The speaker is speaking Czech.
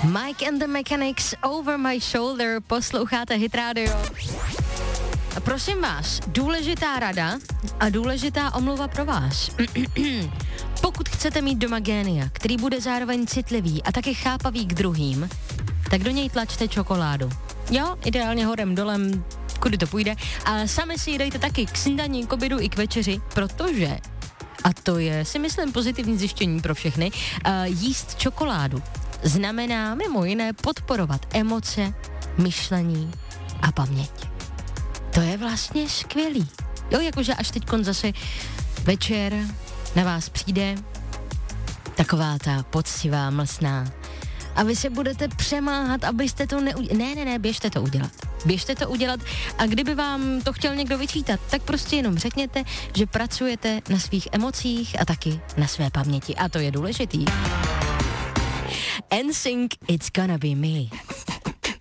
Mike and the Mechanics, Over My Shoulder, posloucháte Hit Radio. A prosím vás, důležitá rada a důležitá omluva pro vás. Pokud chcete mít doma génia, který bude zároveň citlivý a taky chápavý k druhým, tak do něj tlačte čokoládu. Jo, ideálně horem, dolem, kudy to půjde. A sami si ji dejte taky k snídani, k obědu i k večeři, protože, a to je, si myslím, pozitivní zjištění pro všechny, jíst čokoládu znamená mimo jiné podporovat emoce, myšlení a paměť. To je vlastně skvělý. Jo, jakože až teďkon zase večer na vás přijde taková ta poctivá, mlsná a vy se budete přemáhat, abyste to Ne, běžte to udělat. Běžte to udělat a kdyby vám to chtěl někdo vyčítat, tak prostě jenom řekněte, že pracujete na svých emocích a taky na své paměti. A to je důležitý. NSYNC, It's Gonna Be Me.